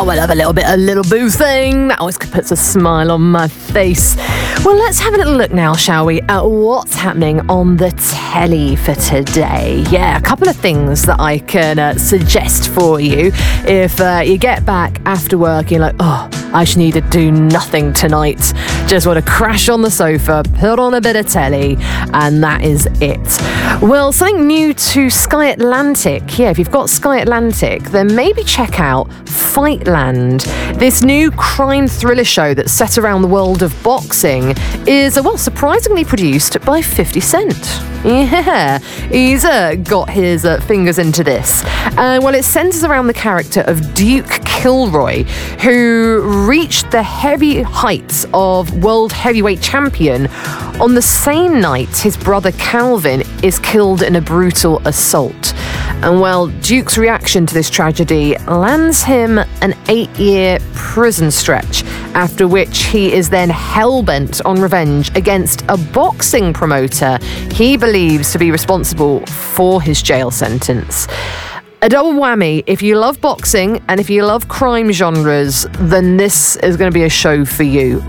I love a little bit of Little Boo thing. That always puts a smile on my face. Well, let's have a little look now, shall we, at what's happening on the telly for today. Yeah, a couple of things that I can suggest for you. If you get back after work, you're like, oh, I just need to do nothing tonight. Just want to crash on the sofa, put on a bit of telly, and that is it. Well, something new to Sky Atlantic. Yeah, if you've got Sky Atlantic, then maybe check out Fightland. This new crime thriller show that's set around the world of boxing is, well, surprisingly produced by 50 Cent. Yeah, he's got his fingers into this. Well, it centres around the character of Duke Kilroy, who reached the heavy heights of world heavyweight champion on the same night his brother Calvin is killed in a brutal assault. And well, Duke's reaction to this tragedy lands him an 8-year prison stretch, after which he is then hell-bent on revenge against a boxing promoter he believes to be responsible for his jail sentence. A double whammy. If you love boxing and if you love crime genres, then this is going to be a show for you,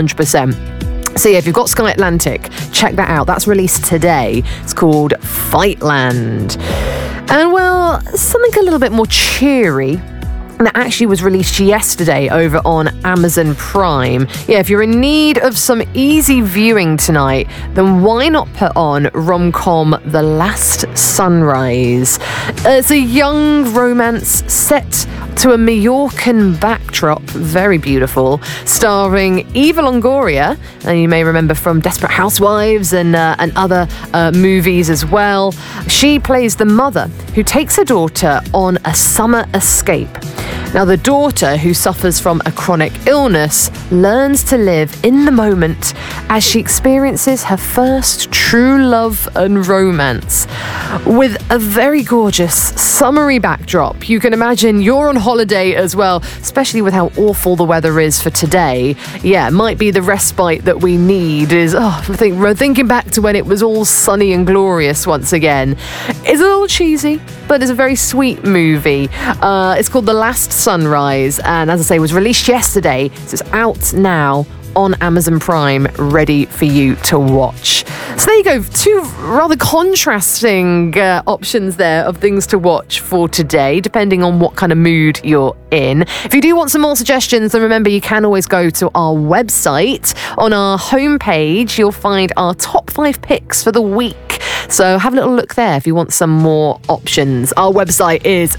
100%. So yeah, if you've got Sky Atlantic, check that out. That's released today. It's called Fightland. And well, something a little bit more cheery that actually was released yesterday over on Amazon Prime. Yeah, if you're in need of some easy viewing tonight, then why not put on rom-com The Last Sunrise? It's a young romance set to a Majorcan backdrop, very beautiful, starring Eva Longoria, and you may remember from Desperate Housewives and other movies as well. She plays the mother who takes her daughter on a summer escape. Now, the daughter, who suffers from a chronic illness, learns to live in the moment as she experiences her first true love and romance. With a very gorgeous summery backdrop, you can imagine you're on holiday as well, especially with how awful the weather is for today. Yeah, it might be the respite that we need. We're thinking back to when it was all sunny and glorious once again. It's a little cheesy, but it's a very sweet movie. It's called The Last Sunrise, and as I say, was released yesterday, so it's out now on Amazon Prime, ready for you to watch. So there you go, two rather contrasting options there of things to watch for today, depending on what kind of mood you're in. If you do want some more suggestions, then remember you can always go to our website. On our homepage, you'll find our top 5 picks for the week. So have a little look there if you want some more options. Our website is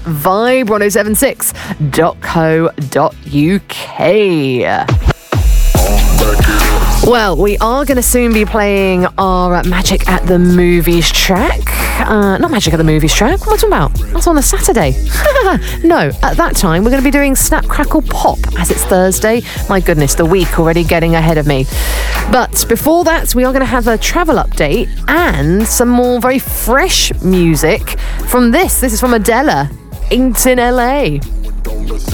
vibe1076.co.uk. Well, we are going to soon be playing our Magic at the Movies track. Not Magic at the Movies track. What am I talking about? That's on a Saturday. No, at that time, we're going to be doing Snap, Crackle, Pop, as it's Thursday. My goodness, the week already getting ahead of me. But before that, we are going to have a travel update and some more very fresh music from this. This is from Adele, Ain't in LA.